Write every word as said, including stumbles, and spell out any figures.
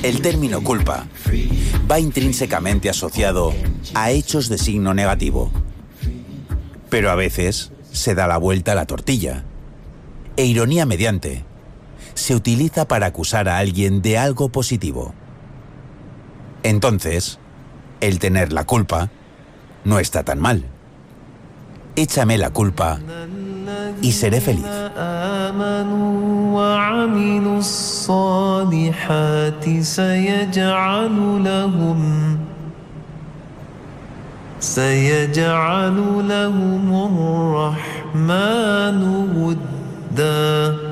El término culpa va intrínsecamente asociado a hechos de signo negativo. Pero a veces se da la vuelta a la tortilla. E ironía mediante, se utiliza para acusar a alguien de algo positivo. Entonces, el tener la culpa no está tan mal. Échame la culpa y seré feliz. سيجعل لهم الرحمن ودا